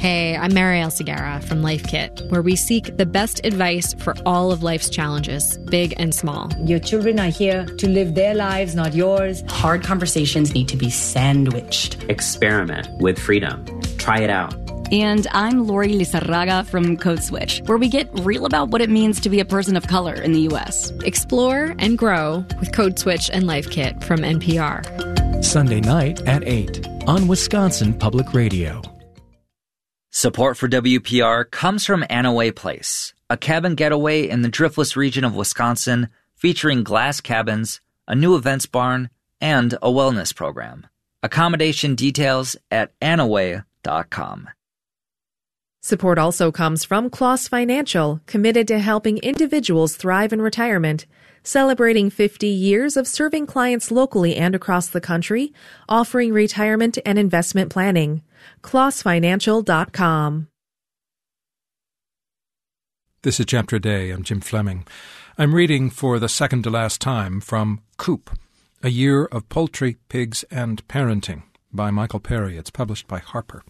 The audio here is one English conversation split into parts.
Hey, I'm Marielle Segarra from Life Kit, where we seek the best advice for all of life's challenges, big and small. Your children are here to live their lives, not yours. Hard conversations need to be sandwiched. Experiment with freedom. Try it out. And I'm Lori Lizarraga from Code Switch, where we get real about what it means to be a person of color in the U.S. Explore and grow with Code Switch and Life Kit from NPR. Sunday night at 8 on Wisconsin Public Radio. Support for WPR comes from Anaway Place, a cabin getaway in the Driftless region of Wisconsin featuring glass cabins, a new events barn, and a wellness program. Accommodation details at anaway.com. Support also comes from Kloss Financial, committed to helping individuals thrive in retirement. Celebrating 50 years of serving clients locally and across the country, offering retirement and investment planning. KlossFinancial.com. This is Chapter a Day. I'm Jim Fleming. I'm reading for the second to last time from Coop, A Year of Poultry, Pigs, and Parenting by Michael Perry. It's published by Harper.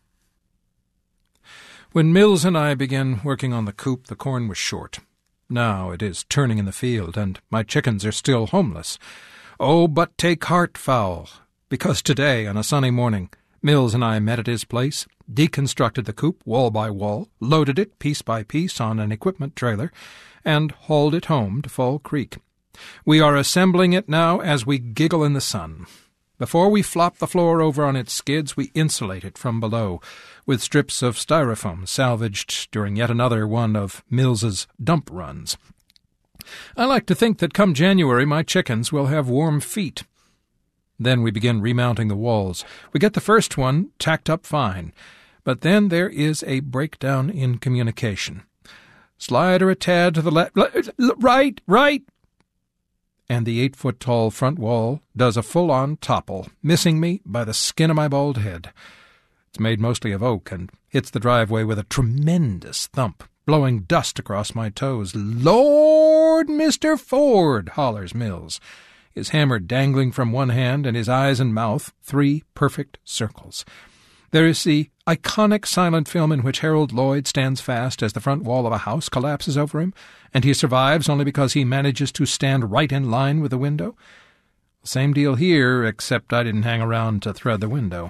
When Mills and I began working on the coop, the corn was short. Now it is turning in the field, and my chickens are still homeless. Oh, but take heart, fowl, because today, on a sunny morning, Mills and I met at his place, deconstructed the coop wall by wall, loaded it piece by piece on an equipment trailer, and hauled it home to Fall Creek. We are assembling it now as we giggle in the sun. Before we flop the floor over on its skids, we insulate it from below with strips of styrofoam salvaged during yet another one of Mills's dump runs. I like to think that come January my chickens will have warm feet. Then we begin remounting the walls. We get the first one tacked up fine, but then there is a breakdown in communication. Slide her a tad to the left. Right! And the 8-foot-tall front wall does a full-on topple, missing me by the skin of my bald head. It's made mostly of oak and hits the driveway with a tremendous thump, blowing dust across my toes. "Lord, Mr. Ford!" hollers Mills, his hammer dangling from one hand and his eyes and mouth 3 perfect circles. There is the iconic silent film in which Harold Lloyd stands fast as the front wall of a house collapses over him, and he survives only because he manages to stand right in line with the window. Same deal here, except I didn't hang around to thread the window.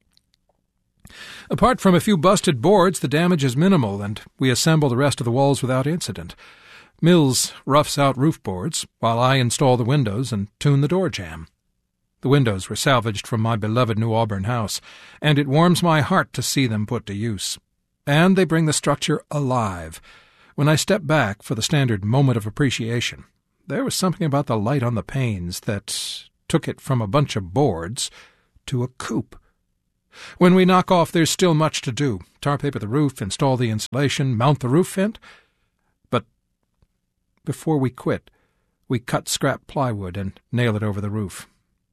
Apart from a few busted boards, the damage is minimal, and we assemble the rest of the walls without incident. Mills roughs out roof boards, while I install the windows and tune the door jamb. The windows were salvaged from my beloved New Auburn house, and it warms my heart to see them put to use. And they bring the structure alive. When I step back for the standard moment of appreciation, there was something about the light on the panes that took it from a bunch of boards to a coop. When we knock off, there's still much to do. Tar paper the roof, install the insulation, mount the roof vent. But before we quit, we cut scrap plywood and nail it over the roof.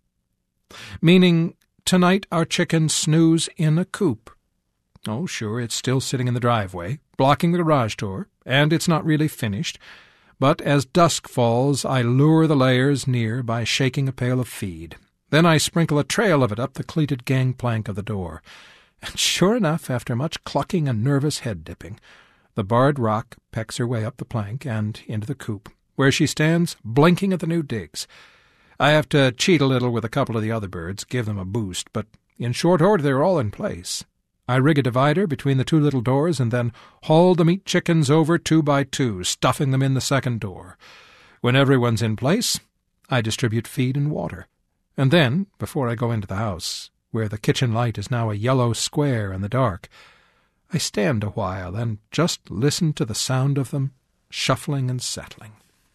Meaning, tonight our chickens snooze in a coop. Oh, sure, it's still sitting in the driveway, blocking the garage door, and it's not really finished. But as dusk falls, I lure the layers near by shaking a pail of feed. Then I sprinkle a trail of it up the cleated gangplank of the door. And sure enough, after much clucking and nervous head-dipping, the barred rock pecks her way up the plank and into the coop, where she stands blinking at the new digs. I have to cheat a little with a couple of the other birds, give them a boost, but in short order they're all in place. I rig a divider between the 2 little doors and then haul the meat chickens over 2 by 2, stuffing them in the second door. When everyone's in place, I distribute feed and water. And then, before I go into the house, where the kitchen light is now a yellow square in the dark, I stand a while and just listen to the sound of them shuffling and settling.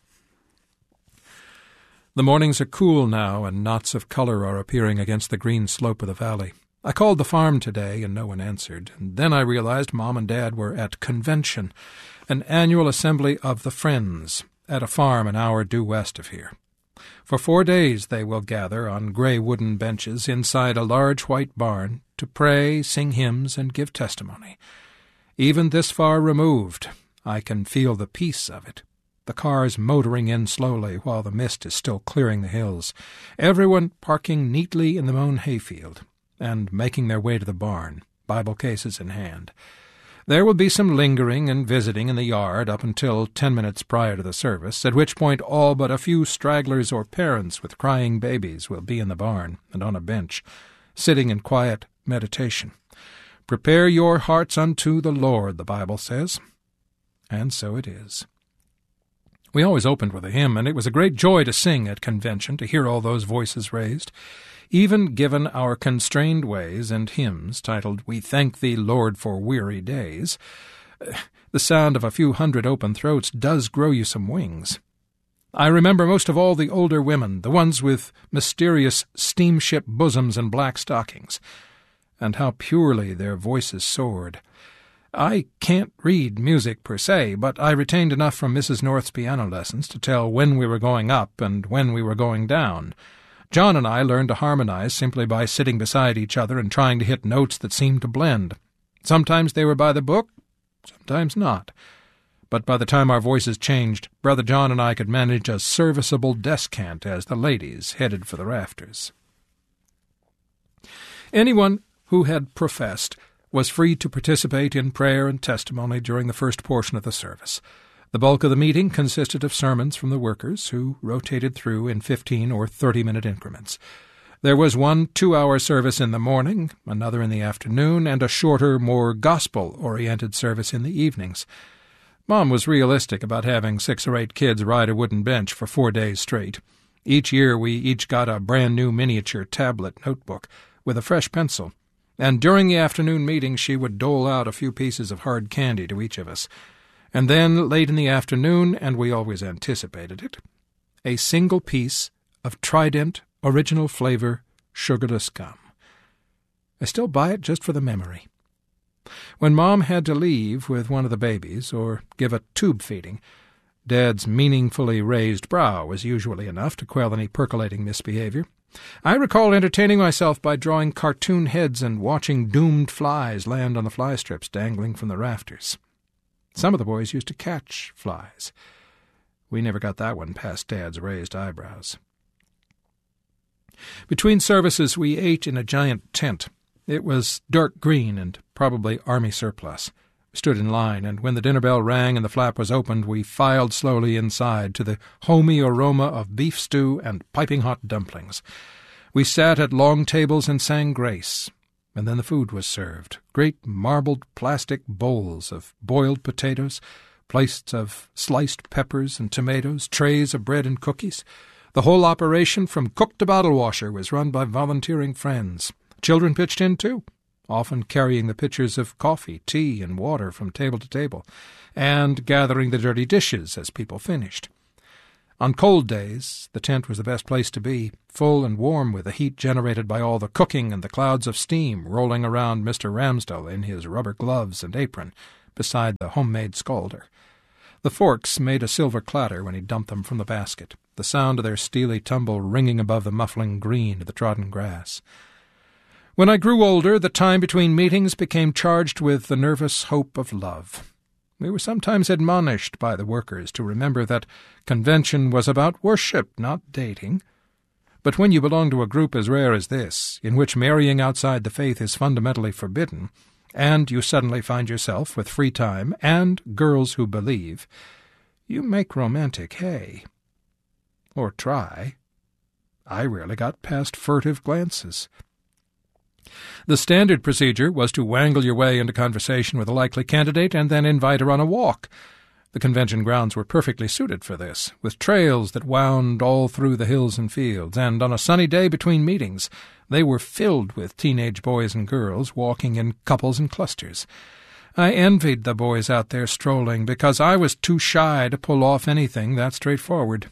The mornings are cool now, and knots of color are appearing against the green slope of the valley. I called the farm today, and no one answered. And then I realized Mom and Dad were at convention, an annual assembly of the Friends, at a farm an hour due west of here. For 4 days they will gather on gray wooden benches inside a large white barn to pray, sing hymns, and give testimony. Even this far removed, I can feel the peace of it. The cars motoring in slowly while the mist is still clearing the hills, everyone parking neatly in the mown hayfield and making their way to the barn, Bible cases in hand. There will be some lingering and visiting in the yard up until 10 minutes prior to the service, at which point all but a few stragglers or parents with crying babies will be in the barn and on a bench, sitting in quiet meditation. Prepare your hearts unto the Lord, the Bible says. And so it is. We always opened with a hymn, and it was a great joy to sing at convention, to hear all those voices raised. Even given our constrained ways and hymns titled, "We Thank Thee, Lord, for Weary Days," the sound of a few hundred open throats does grow you some wings. I remember most of all the older women, the ones with mysterious steamship bosoms and black stockings, and how purely their voices soared. I can't read music per se, but I retained enough from Mrs. North's piano lessons to tell when we were going up and when we were going down. John and I learned to harmonize simply by sitting beside each other and trying to hit notes that seemed to blend. Sometimes they were by the book, sometimes not. But by the time our voices changed, Brother John and I could manage a serviceable descant as the ladies headed for the rafters. Anyone who had professed was free to participate in prayer and testimony during the first portion of the service. The bulk of the meeting consisted of sermons from the workers, who rotated through in 15 or 30-minute increments. There was one 2-hour service in the morning, another in the afternoon, and a shorter, more gospel-oriented service in the evenings. Mom was realistic about having 6 or 8 kids ride a wooden bench for 4 days straight. Each year we each got a brand-new miniature tablet notebook with a fresh pencil, and during the afternoon meeting she would dole out a few pieces of hard candy to each of us. And then, late in the afternoon, and we always anticipated it, a single piece of Trident original flavor sugarless gum. I still buy it just for the memory. When Mom had to leave with one of the babies, or give a tube feeding, Dad's meaningfully raised brow was usually enough to quell any percolating misbehavior. I recall entertaining myself by drawing cartoon heads and watching doomed flies land on the fly strips dangling from the rafters. Some of the boys used to catch flies. We never got that one past Dad's raised eyebrows. Between services we ate in a giant tent. It was dark green and probably army surplus. We stood in line, and when the dinner bell rang and the flap was opened, we filed slowly inside to the homey aroma of beef stew and piping hot dumplings. We sat at long tables and sang grace. And then the food was served, great marbled plastic bowls of boiled potatoes, plates of sliced peppers and tomatoes, trays of bread and cookies. The whole operation, from cook to bottle washer, was run by volunteering friends. Children pitched in, too, often carrying the pitchers of coffee, tea, and water from table to table, and gathering the dirty dishes as people finished. On cold days, the tent was the best place to be, full and warm with the heat generated by all the cooking and the clouds of steam rolling around Mr. Ramsdell in his rubber gloves and apron beside the homemade scalder. The forks made a silver clatter when he dumped them from the basket, the sound of their steely tumble ringing above the muffling green of the trodden grass. When I grew older, the time between meetings became charged with the nervous hope of love. We were sometimes admonished by the workers to remember that convention was about worship, not dating. But when you belong to a group as rare as this, in which marrying outside the faith is fundamentally forbidden, and you suddenly find yourself with free time and girls who believe, you make romantic hay. Or try. I rarely got past furtive glances. The standard procedure was to wangle your way into conversation with a likely candidate and then invite her on a walk. The convention grounds were perfectly suited for this, with trails that wound all through the hills and fields, and on a sunny day between meetings they were filled with teenage boys and girls walking in couples and clusters. I envied the boys out there strolling because I was too shy to pull off anything that straightforward.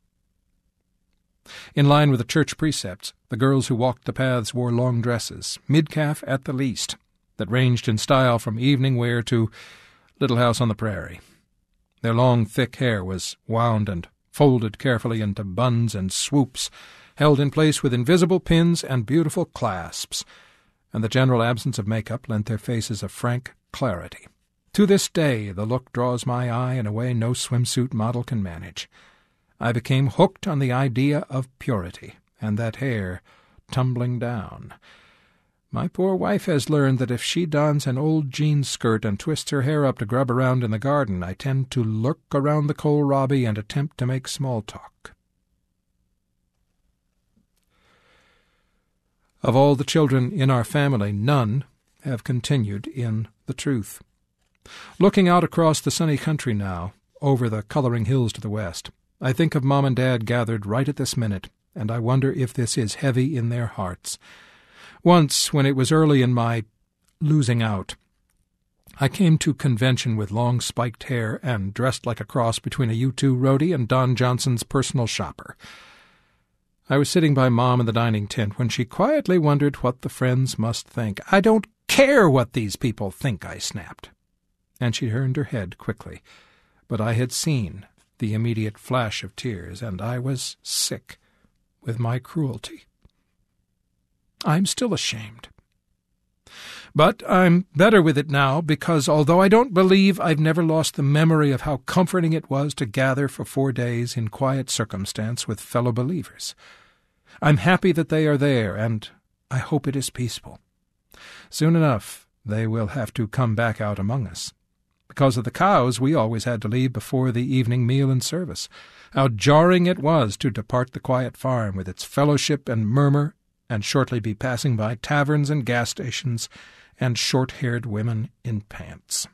In line with the church precepts, the girls who walked the paths wore long dresses, mid-calf at the least, that ranged in style from evening wear to Little House on the Prairie. Their long, thick hair was wound and folded carefully into buns and swoops, held in place with invisible pins and beautiful clasps, and the general absence of makeup lent their faces a frank clarity. To this day the look draws my eye in a way no swimsuit model can manage. I became hooked on the idea of purity, and that hair tumbling down. My poor wife has learned that if she dons an old jean skirt and twists her hair up to grub around in the garden, I tend to lurk around the kohlrabi and attempt to make small talk. Of all the children in our family, none have continued in the truth. Looking out across the sunny country now, over the coloring hills to the west, I think of Mom and Dad gathered right at this minute, and I wonder if this is heavy in their hearts. Once, when it was early in my losing out, I came to convention with long spiked hair and dressed like a cross between a U2 roadie and Don Johnson's personal shopper. I was sitting by Mom in the dining tent when she quietly wondered what the friends must think. "I don't care what these people think," I snapped. And she turned her head quickly. But I had seen the immediate flash of tears, and I was sick with my cruelty. I'm still ashamed. But I'm better with it now, because although I don't believe I've never lost the memory of how comforting it was to gather for 4 days in quiet circumstance with fellow believers, I'm happy that they are there, and I hope it is peaceful. Soon enough they will have to come back out among us. Because of the cows, we always had to leave before the evening meal and service. How jarring it was to depart the quiet farm with its fellowship and murmur, and shortly be passing by taverns and gas stations and short-haired women in pants.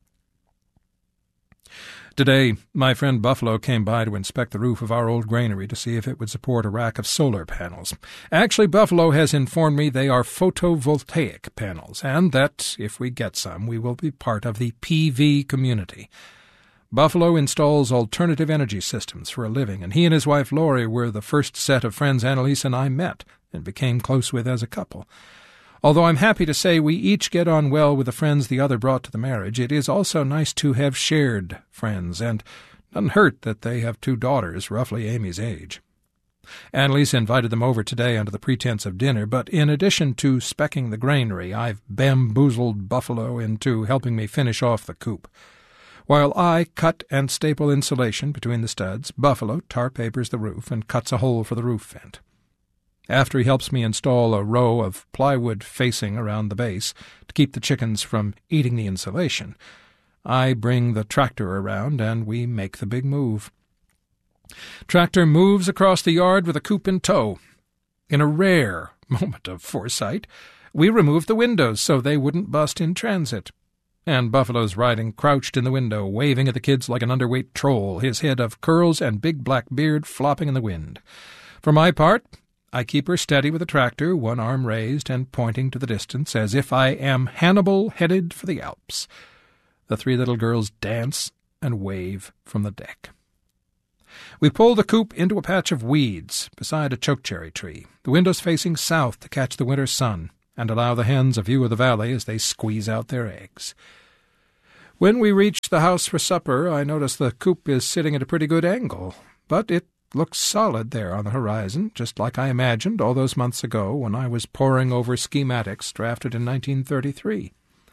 Today, my friend Buffalo came by to inspect the roof of our old granary to see if it would support a rack of solar panels. Actually, Buffalo has informed me they are photovoltaic panels, and that, if we get some, we will be part of the PV community. Buffalo installs alternative energy systems for a living, and he and his wife Lori were the first set of friends Annalise and I met and became close with as a couple. Although I'm happy to say we each get on well with the friends the other brought to the marriage, it is also nice to have shared friends, and doesn't hurt that they have 2 daughters, roughly Amy's age. Annalise invited them over today under the pretense of dinner, but in addition to specking the granary, I've bamboozled Buffalo into helping me finish off the coop. While I cut and staple insulation between the studs, Buffalo tar papers the roof and cuts a hole for the roof vent. After he helps me install a row of plywood facing around the base to keep the chickens from eating the insulation, I bring the tractor around and we make the big move. Tractor moves across the yard with a coop in tow. In a rare moment of foresight, we removed the windows so they wouldn't bust in transit. And Buffalo's riding crouched in the window, waving at the kids like an underweight troll, his head of curls and big black beard flopping in the wind. For my part, I keep her steady with the tractor, one arm raised and pointing to the distance, as if I am Hannibal headed for the Alps. The 3 little girls dance and wave from the deck. We pull the coop into a patch of weeds beside a chokecherry tree, the windows facing south to catch the winter sun, and allow the hens a view of the valley as they squeeze out their eggs. When we reach the house for supper, I notice the coop is sitting at a pretty good angle, but it looks solid there on the horizon, just like I imagined all those months ago when I was poring over schematics drafted in 1933.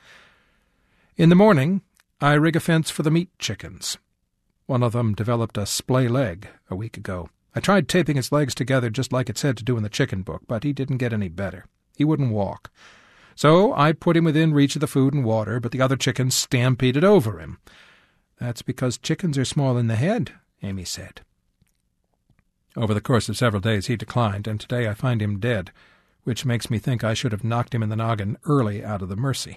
In the morning, I rig a fence for the meat chickens. One of them developed a splay leg a week ago. I tried taping its legs together just like it said to do in the chicken book, but he didn't get any better. He wouldn't walk. So I put him within reach of the food and water, but the other chickens stampeded over him. "That's because chickens are small in the head," Amy said. Over the course of several days he declined, and today I find him dead, which makes me think I should have knocked him in the noggin early out of the mercy.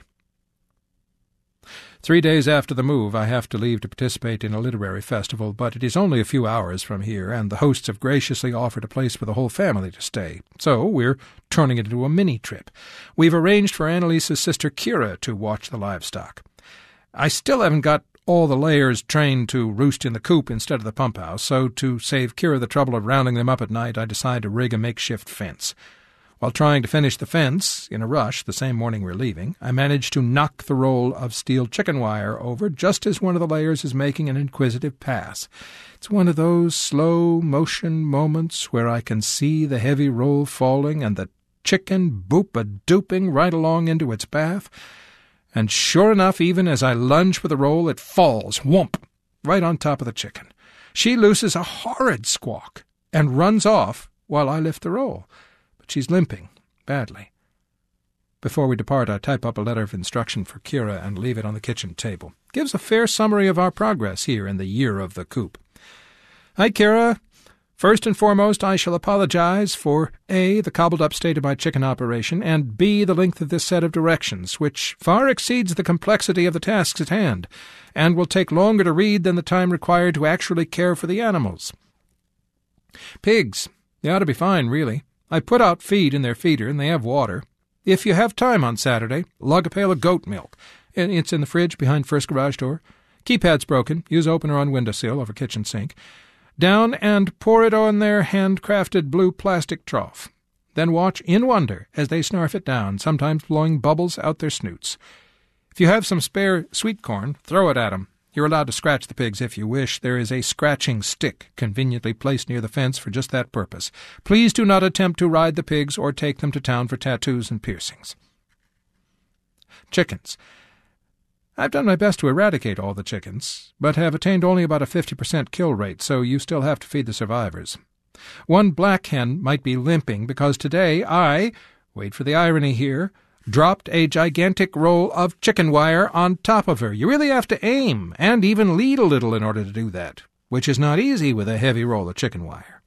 3 days after the move, I have to leave to participate in a literary festival, but it is only a few hours from here, and the hosts have graciously offered a place for the whole family to stay, so we're turning it into a mini-trip. We've arranged for Annalise's sister Kira to watch the livestock. I still haven't got all the layers trained to roost in the coop instead of the pump house, so to save Kira the trouble of rounding them up at night, I decide to rig a makeshift fence. While trying to finish the fence, in a rush, the same morning we're leaving, I manage to knock the roll of steel chicken wire over just as one of the layers is making an inquisitive pass. It's one of those slow-motion moments where I can see the heavy roll falling and the chicken boop-a-dooping right along into its path. And sure enough, even as I lunge for the roll, it falls, whomp, right on top of the chicken. She looses a horrid squawk and runs off while I lift the roll. But she's limping badly. Before we depart, I type up a letter of instruction for Kira and leave it on the kitchen table. Gives a fair summary of our progress here in the year of the coop. Hi, Kira. First and foremost, I shall apologize for A, the cobbled-up state of my chicken operation, and B, the length of this set of directions, which far exceeds the complexity of the tasks at hand, and will take longer to read than the time required to actually care for the animals. Pigs. They ought to be fine, really. I put out feed in their feeder, and they have water. If you have time on Saturday, lug a pail of goat milk. It's in the fridge behind first garage door. Keypad's broken. Use opener on windowsill over kitchen sink. Down and pour it on their handcrafted blue plastic trough. Then watch in wonder as they snarf it down, sometimes blowing bubbles out their snoots. If you have some spare sweet corn, throw it at 'em. You're allowed to scratch the pigs if you wish. There is a scratching stick conveniently placed near the fence for just that purpose. Please do not attempt to ride the pigs or take them to town for tattoos and piercings. Chickens. I've done my best to eradicate all the chickens, but have attained only about a 50% kill rate, so you still have to feed the survivors. One black hen might be limping because today I, wait for the irony here, dropped a gigantic roll of chicken wire on top of her. You really have to aim and even lead a little in order to do that, which is not easy with a heavy roll of chicken wire.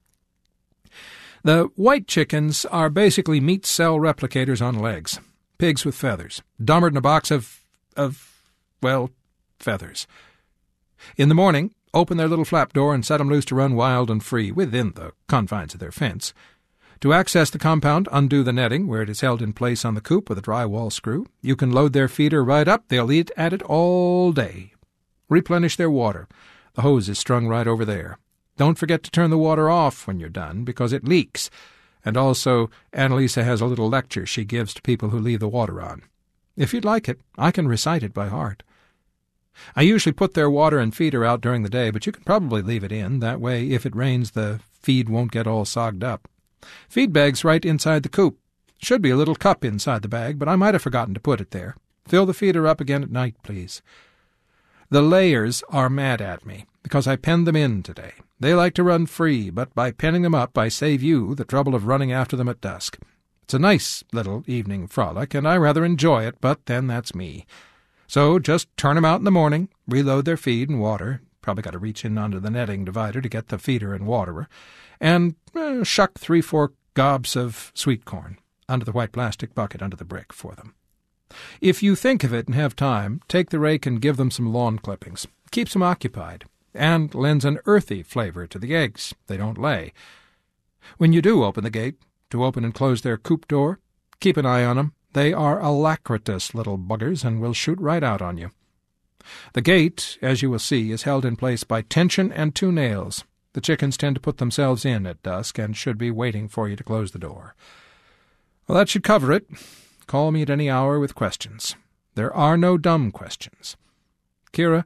The white chickens are basically meat cell replicators on legs, pigs with feathers, dumber than a box of feathers. In the morning, open their little flap door and set them loose to run wild and free within the confines of their fence. To access the compound, undo the netting where it is held in place on the coop with a drywall screw. You can load their feeder right up. They'll eat at it all day. Replenish their water. The hose is strung right over there. Don't forget to turn the water off when you're done, because it leaks. And also, Annalisa has a little lecture she gives to people who leave the water on. If you'd like it, I can recite it by heart. I usually put their water and feeder out during the day, but you can probably leave it in. That way, if it rains, the feed won't get all sogged up. Feed bag's right inside the coop. Should be a little cup inside the bag, but I might have forgotten to put it there. Fill the feeder up again at night, please. The layers are mad at me, because I penned them in today. They like to run free, but by penning them up, I save you the trouble of running after them at dusk. It's a nice little evening frolic, and I rather enjoy it, but then that's me. So just turn 'em out in the morning, reload their feed and water, probably got to reach in onto the netting divider to get the feeder and waterer, and shuck 3-4 gobs of sweet corn under the white plastic bucket under the brick for them. If you think of it and have time, take the rake and give them some lawn clippings. Keeps them occupied, and lends an earthy flavor to the eggs they don't lay. When you do open the gate, to open and close their coop door, keep an eye on 'em. They are alacritous little buggers and will shoot right out on you. The gate, as you will see, is held in place by tension and 2 nails. The chickens tend to put themselves in at dusk and should be waiting for you to close the door. Well, that should cover it. Call me at any hour with questions. There are no dumb questions. Kira,